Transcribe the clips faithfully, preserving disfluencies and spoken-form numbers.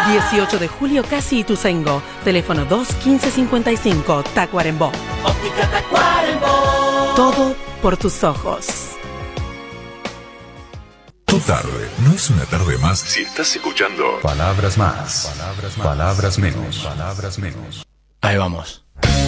dieciocho de julio, Casi Ituzaingó. Teléfono dos quince cincuenta y cinco, Tacuarembó. Óptica Tacuarembó. Todo por tus ojos. Tu tarde no es una tarde más si estás escuchando Palabras Más, Palabras, más, palabras menos, Palabras menos. Ahí vamos.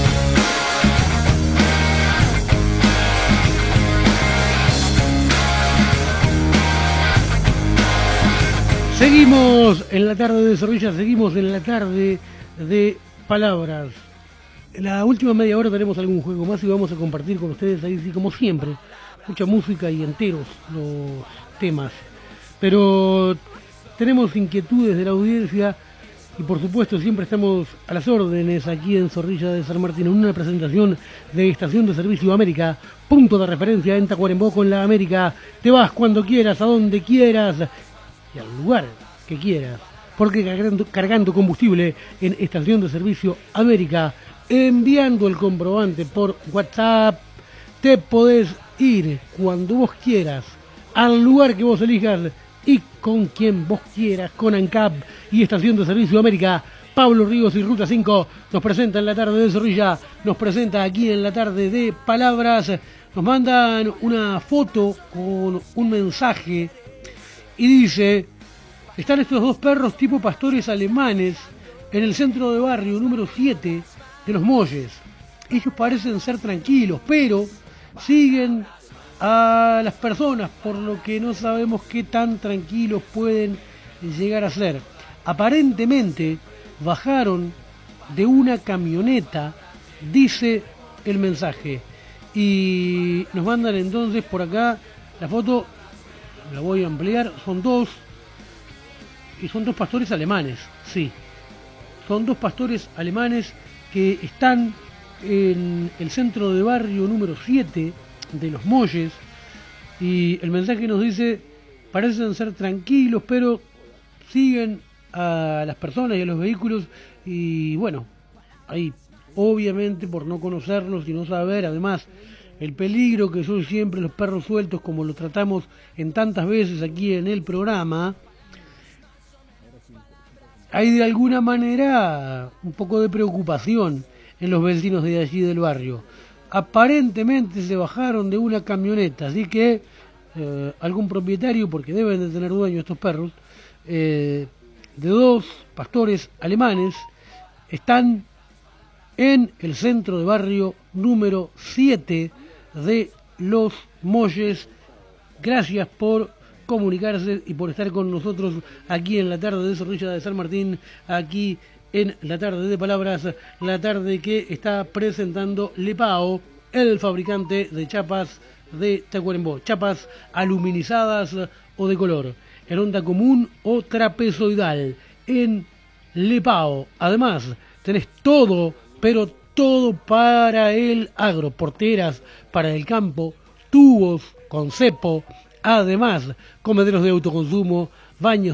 Seguimos en la tarde de Zorrilla, seguimos en la tarde de Palabras. En la última media hora tenemos algún juego más y vamos a compartir con ustedes ahí, sí, como siempre, mucha música y enteros los temas. Pero tenemos inquietudes de la audiencia y por supuesto siempre estamos a las órdenes aquí en Zorrilla de San Martín en una presentación de Estación de Servicio América, punto de referencia en Tacuarembó con la América. Te vas cuando quieras, a donde quieras y al lugar que quieras, porque cargando, cargando combustible en Estación de Servicio América, enviando el comprobante por WhatsApp, te podés ir cuando vos quieras, al lugar que vos elijas y con quien vos quieras, con ANCAP y Estación de Servicio América. Pablo Ríos y Ruta cinco nos presenta en la tarde de Zorrilla, nos presenta aquí en la tarde de Palabras, nos mandan una foto con un mensaje y dice: están estos dos perros tipo pastores alemanes en el centro de barrio número siete de Los Molles. Ellos parecen ser tranquilos, pero siguen a las personas, por lo que no sabemos qué tan tranquilos pueden llegar a ser. Aparentemente bajaron de una camioneta, dice el mensaje, y nos mandan entonces por acá la foto. La voy a ampliar, son dos, y son dos pastores alemanes, sí, son dos pastores alemanes que están en el centro de barrio número siete de Los Molles, y el mensaje nos dice: parecen ser tranquilos, pero siguen a las personas y a los vehículos, y bueno, ahí, obviamente por no conocerlos y no saber, además, el peligro que son siempre los perros sueltos, como lo tratamos en tantas veces aquí en el programa, hay de alguna manera un poco de preocupación en los vecinos de allí del barrio. Aparentemente se bajaron de una camioneta, así que eh, algún propietario, porque deben de tener dueño estos perros, eh, de dos pastores alemanes, están en el centro de barrio número siete de Los Molles. Gracias por comunicarse y por estar con nosotros aquí en la tarde de Zorrilla de San Martín, aquí en la tarde de Palabras, la tarde que está presentando Lepao, el fabricante de chapas de Tacuarembó, chapas aluminizadas o de color, en onda común o trapezoidal, en Lepao. Además, tenés todo, pero todo para el agro, porteras para el campo, tubos con cepo, además comederos de autoconsumo, baños